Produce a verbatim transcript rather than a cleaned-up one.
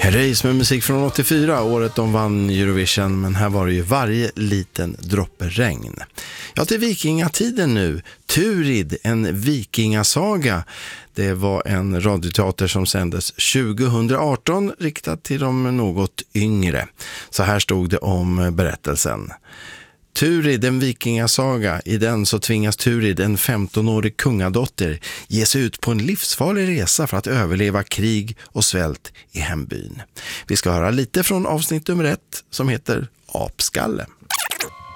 Herreys med musik från åttiofyra, året de vann Eurovision, men här var det ju Varje liten droppe regn. Ja, till vikingatiden nu. Turid, en vikingasaga. Det var en radioteater som sändes tjugohundraarton, riktad till de något yngre. Så här stod det om berättelsen. Turid, en vikingasaga. I den så tvingas Turid, en femtonårig kungadotter, ge sig ut på en livsfarlig resa för att överleva krig och svält i hembyn. Vi ska höra lite från avsnitt nummer ett som heter Apskalle.